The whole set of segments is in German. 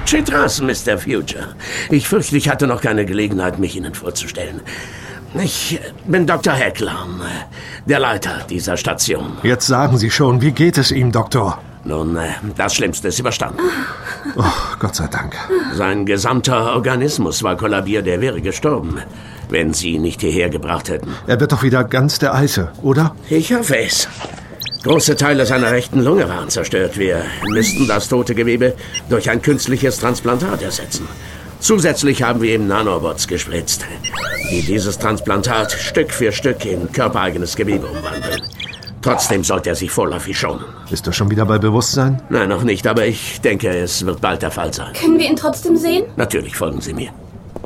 Chitras, Mr. Future. Ich fürchte, ich hatte noch keine Gelegenheit, mich Ihnen vorzustellen. Ich bin Dr. Hecklam, der Leiter dieser Station. Jetzt sagen Sie schon, wie geht es ihm, Doktor? Nun, das Schlimmste ist überstanden. Oh, Gott sei Dank. Sein gesamter Organismus war kollabiert, er wäre gestorben, wenn Sie ihn nicht hierher gebracht hätten. Er wird doch wieder ganz der Alte, oder? Ich hoffe es. Große Teile seiner rechten Lunge waren zerstört. Wir müssten das tote Gewebe durch ein künstliches Transplantat ersetzen. Zusätzlich haben wir ihm Nanobots gespritzt, die dieses Transplantat Stück für Stück in körpereigenes Gewebe umwandeln. Trotzdem sollte er sich vorläufig schonen. Ist er schon wieder bei Bewusstsein? Nein, noch nicht, aber ich denke, es wird bald der Fall sein. Können wir ihn trotzdem sehen? Natürlich, folgen Sie mir.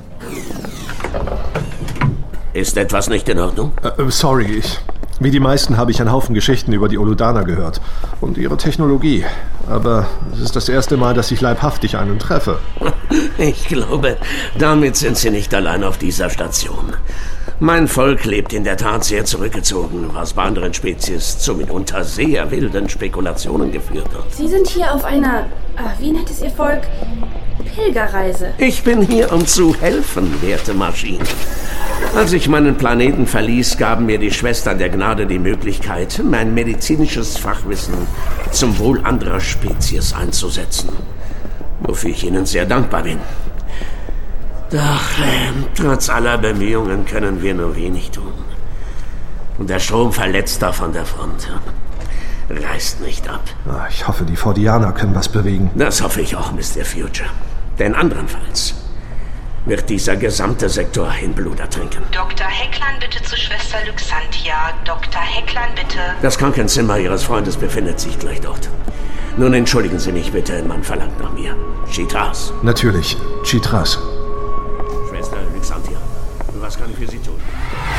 Ist etwas nicht in Ordnung? Sorry, wie die meisten habe ich einen Haufen Geschichten über die Oludaner gehört und ihre Technologie. Aber es ist das erste Mal, dass ich leibhaftig einen treffe. Ich glaube, damit sind Sie nicht allein auf dieser Station. Mein Volk lebt in der Tat sehr zurückgezogen, was bei anderen Spezies zu mitunter sehr wilden Spekulationen geführt hat. Sie sind hier auf einer, wie nennt es Ihr Volk? Pilgerreise. Ich bin hier, um zu helfen, werte Maschinen. Als ich meinen Planeten verließ, gaben mir die Schwestern der Gnade die Möglichkeit, mein medizinisches Fachwissen zum Wohl anderer Spezies einzusetzen. Wofür ich Ihnen sehr dankbar bin. Doch trotz aller Bemühungen können wir nur wenig tun. Und der Strom Verletzter von der Front reißt nicht ab. Ich hoffe, die Fordianer können was bewegen. Das hoffe ich auch, Mr. Future. Denn andernfalls wird dieser gesamte Sektor in Blut ertrinken. Dr. Hecklan bitte zu Schwester Luxantia. Dr. Hecklan bitte. Das Krankenzimmer Ihres Freundes befindet sich gleich dort. Nun entschuldigen Sie mich bitte, man verlangt nach mir. Chitras. Natürlich, Chitras. Schwester Luxantia, was kann ich für Sie tun?